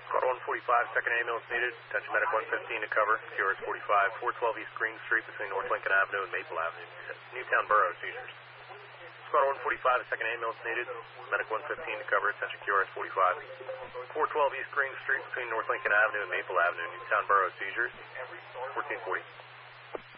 Squad 145, second ambulance needed. Attention medic 115 to cover. QRS 45, 412 East Green Street between North Lincoln Avenue and Maple Avenue. Newtown Borough seizures. Squad 145, second ambulance needed. Medic 115 to cover. Attention QRS 45. 412 East Green Street between North Lincoln Avenue and Maple Avenue. Newtown Borough seizures. 1440.